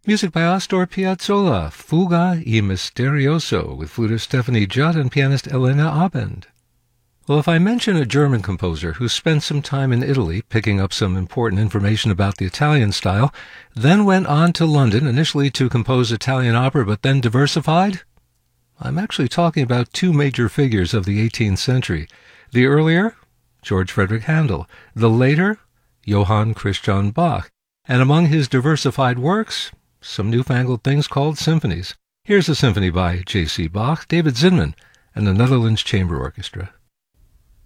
Music by Astor Piazzolla, Fuga y Misterioso, with flutist Stephanie Judd and pianist Elena Abend. Well, if I mention a German composer who spent some time in Italy picking up some important information about the Italian style, then went on to London initially to compose Italian opera but then diversified, I'm actually talking about two major figures of the 18th century. The earlier, George Frederick Handel. The later, Johann Christian Bach. And among his diversified works, some newfangled things called symphonies. Here's a symphony by J.C. Bach, David Zinman, and the Netherlands Chamber Orchestra.